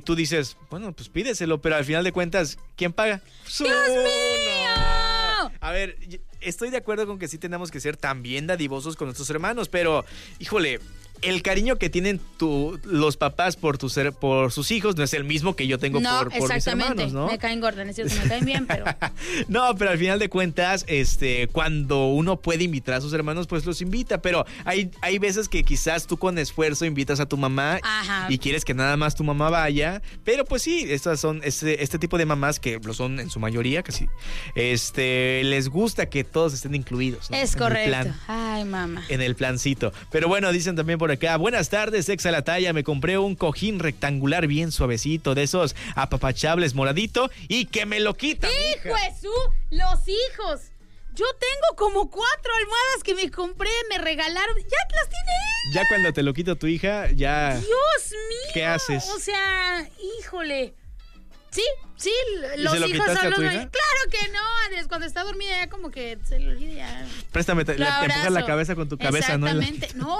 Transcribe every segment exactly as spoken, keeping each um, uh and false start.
tú dices, bueno, pues pídeselo, pero al final de cuentas, ¿quién paga? ¡Dios mío! A ver, estoy de acuerdo con que sí tenemos que ser también dadivosos con nuestros hermanos, pero, híjole, el cariño que tienen tu, los papás por, tu ser, por sus hijos no es el mismo que yo tengo no, por, por mis hermanos, ¿no? Me caen gordas, es cierto, me caen bien, pero... No, pero al final de cuentas, este, cuando uno puede invitar a sus hermanos, pues los invita, pero hay, hay veces que quizás tú con esfuerzo invitas a tu mamá. Ajá. Y quieres que nada más tu mamá vaya, pero pues sí, estas son este, este tipo de mamás que lo son en su mayoría casi, este, les gusta que todos estén incluidos, ¿no? Es en correcto. El plan, Ay, mamá. En el plancito. Pero bueno, dicen también por acá, buenas tardes, exa la talla, me compré un cojín rectangular bien suavecito, de esos apapachables moradito, y que me lo quitan. ¡Hijo Jesús! ¡Los hijos! Yo tengo como cuatro almohadas que me compré, me regalaron. ¡Ya las tiene! Ya cuando te lo quito tu hija, ya... ¡Dios mío! ¿Qué haces? O sea, híjole. Sí, sí, los ¿Y se lo hijos quitaste son a tu los... hija? Claro que no, Andrés, cuando está dormida ya como que se le olvida ya. Préstame, te, le empujas la cabeza con tu cabeza, ¿no? Exactamente, no...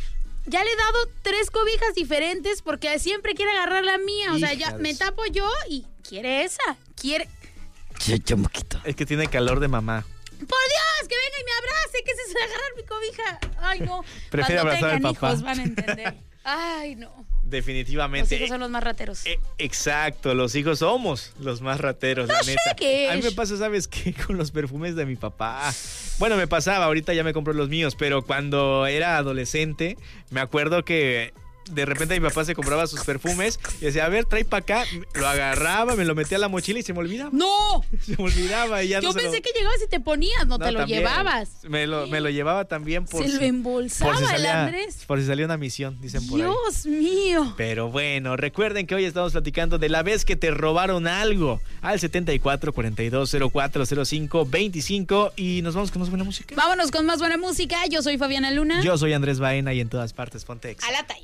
Ya le he dado tres cobijas diferentes porque siempre quiere agarrar la mía. O sea, ya me tapo yo y quiere esa. Quiere... Sí, chamaquito. Es que tiene calor de mamá. ¡Por Dios! ¡Que venga y me abrace! ¿Qué es eso de agarrar mi cobija? Ay, no. Prefiere Cuando abrazar tengan al papá. hijos van a entender. Ay, no. Definitivamente. Los hijos son los más rateros. Eh, exacto, los hijos somos los más rateros, no la neta. Cheques. A mí me pasa, ¿sabes qué? Con los perfumes de mi papá. Bueno, me pasaba, ahorita ya me compro los míos, pero cuando era adolescente, me acuerdo que de repente mi papá se compraba sus perfumes y decía, a ver, trae para acá. Lo agarraba, me lo metía a la mochila y se me olvidaba. ¡No! Se me olvidaba y ya Yo no pensé se lo... que llegabas y te ponías, no, no te lo también. llevabas. Me lo, me lo llevaba también por Se si... lo embolsaba por si salía, el Andrés. Por si salía una misión, dicen por ahí. Dios mío. Pero bueno, recuerden que hoy estamos platicando de la vez que te robaron algo al setenta y cuatro, cuarenta y dos, cero cuatro, cero cinco, veinticinco y nos vamos con más buena música. Vámonos con más buena música. Yo soy Fabiana Luna. Yo soy Andrés Baena y en todas partes ponte exa. A la talla.